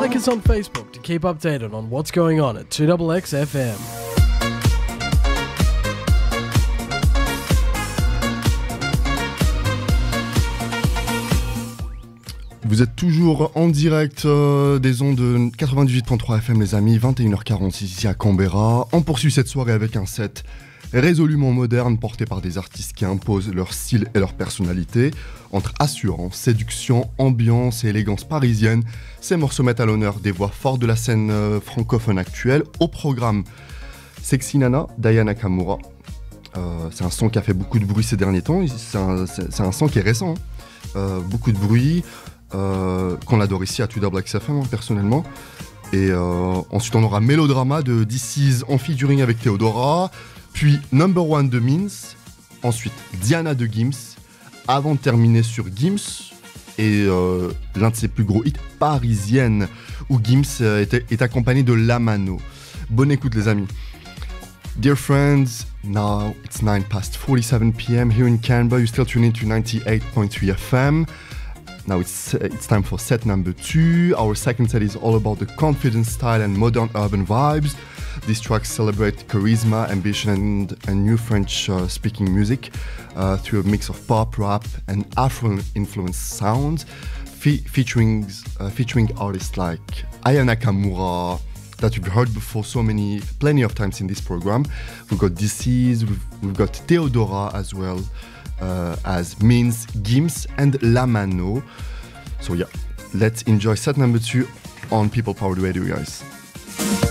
Like us on Facebook to keep updated on what's going on at 2XX FM. Vous êtes toujours en direct des ondes de 98.3 FM les amis, 21h46 ici à Canberra. On poursuit cette soirée avec un set résolument moderne porté par des artistes qui imposent leur style et leur personnalité. Entre assurance, séduction, ambiance et élégance parisienne, ces morceaux mettent à l'honneur des voix fortes de la scène francophone actuelle. Au programme, Sexy Nana, d'Aya Nakamura. C'est un son qui a fait beaucoup de bruit ces derniers temps. C'est un son qui est récent. Beaucoup de bruit. Qu'on adore ici à 2XX FM personnellement. Et ensuite on aura Mélodrama de This Is en featuring avec Theodora, puis Number One de Means, ensuite Diana de Gims, avant de terminer sur Gims et l'un de ses plus gros hits, Parisienne, où Gims est accompagné de Lamano. Bonne écoute les amis. Dear friends, now it's 9:47 p.m. here in Canberra. You still tune in to 98.3 FM. Now it's time for set number 2. Our second set is all about the confident style and modern urban vibes. These tracks celebrate charisma, ambition and new French-speaking music through a mix of pop, rap and Afro-influenced sounds, featuring artists like Aya Nakamura, that you've heard before plenty of times in this program. We've got DC's, we've got Theodora as well. As Means, Gims and Lamano. So yeah, let's enjoy set number 2 on People Powered Radio, guys.